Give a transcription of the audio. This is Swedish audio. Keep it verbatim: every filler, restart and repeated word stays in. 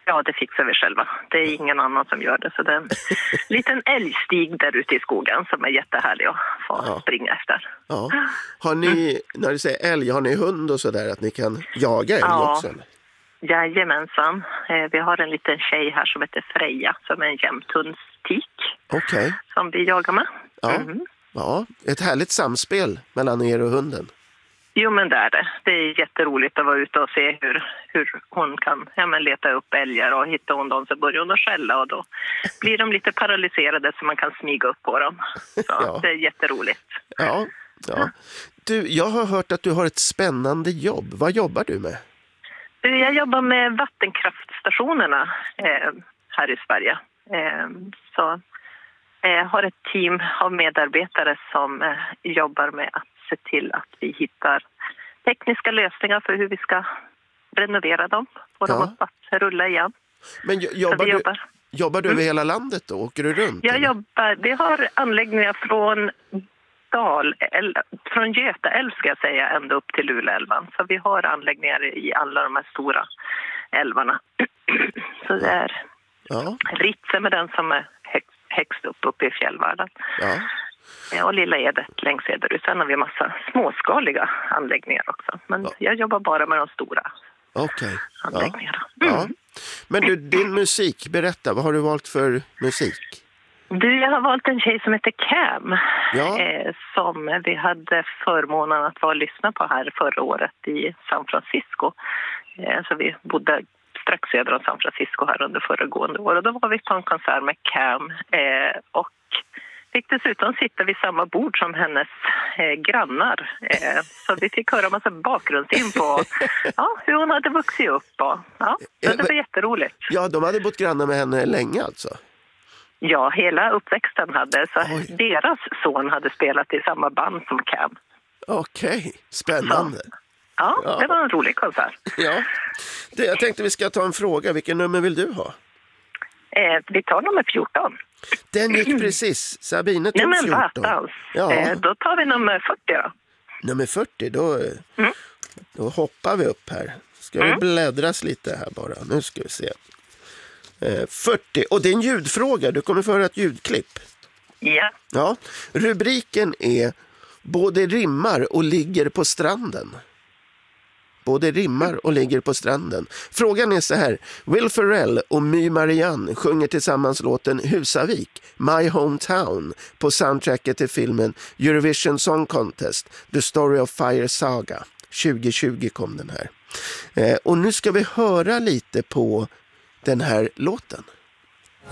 Ja, det fixar vi själva. Det är ingen annan som gör det. Så det är en liten älgstig där ute i skogen som är jättehärlig att få ja. springa efter. Ja. Har ni, när du säger älg, har ni hund och sådär att ni kan jaga älg ja. också? Jajamensan. Vi har en liten tjej här som heter Freja som är en jämthundstik. Okej. Okay. Som vi jagar med. Ja. Mm. ja, ett härligt samspel mellan er och hunden. Jo, men det är det. Det är jätteroligt att vara ute och se hur, hur hon kan ja, men leta upp älgar och hitta hon dem så börjar hon att skälla och då blir de lite paralyserade så man kan smyga upp på dem. Så ja. Det är jätteroligt. Ja, ja. Du, jag har hört att du har ett spännande jobb. Vad jobbar du med? Jag jobbar med vattenkraftstationerna eh, här i Sverige. Eh, så jag har ett team av medarbetare som eh, jobbar med att se till att vi hittar tekniska lösningar för hur vi ska renovera dem. Få ja. dem att rulla igen. Men jobbar, jobbar. Du, jobbar du över mm. hela landet då? Åker du runt? Jag eller? jobbar, vi har anläggningar från Dal, eller, från Göta älv ska jag säga, ända upp till Luleälven. Så vi har anläggningar i alla de här stora älvarna. Så det är ja. Ritse med den som är högst, högst upp uppe i fjällvärlden. Ja. Och Lilla Edet längs söderut. Sen har vi massa småskaliga anläggningar också. Men ja. jag jobbar bara med de stora okay. anläggningarna. Ja. Mm. Ja. Men du, din musik, berätta, vad har du valt för musik? Du, jag har valt en tjej som heter Cam. Ja. Eh, som vi hade förmånen att vara och lyssna på här förra året i San Francisco. Eh, så vi bodde strax söder om San Francisco här under föregående år. Och då var vi på en konsert med Cam. Eh, och fick dessutom sitta vid samma bord som hennes eh, grannar. Eh, så vi fick höra en massa bakgrundsin på ja, hur hon hade vuxit upp. Och, ja, det var jätteroligt. Ja, de hade bott grannar med henne länge alltså. Ja, hela uppväxten hade. Så Oj. deras son hade spelat i samma band som Cam. Okej, okay. Spännande. Så, ja, ja, det var en rolig konsert. Ja. Det, jag tänkte vi ska ta en fråga. Vilken nummer vill du ha? Eh, vi tar nummer fjorton. Den gick precis. Sabine tog Nej, men fjorton. Ja. Eh, då tar vi nummer fyrtio då. Nummer fyrtio, då, mm. då hoppar vi upp här. Ska mm. vi bläddras lite här bara. Nu ska vi se. Eh, fyrtio. Och det är en ljudfråga. Du kommer få höra ett ljudklipp. Ja. Ja. Rubriken är både rimmar och ligger på stranden. Både rimmar och ligger på stranden. Frågan är så här. Will Ferrell och My Marianne sjunger tillsammans låten Husavik, My Hometown, på soundtracket till filmen Eurovision Song Contest, The Story of Fire Saga. tjugo tjugo kom den här. Eh, och nu ska vi höra lite på den här låten.